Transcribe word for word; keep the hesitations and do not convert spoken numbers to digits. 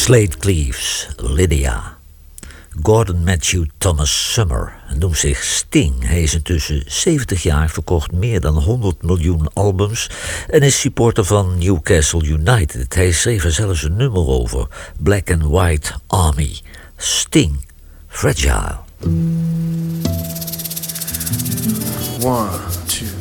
Slade Cleaves, Lydia. Gordon Matthew Thomas Summer noemt zich Sting. Hij is intussen zeventig jaar, verkocht meer dan honderd miljoen albums en is supporter van Newcastle United. Hij schreef er zelfs een nummer over, Black and White Army. Sting, Fragile. One, two.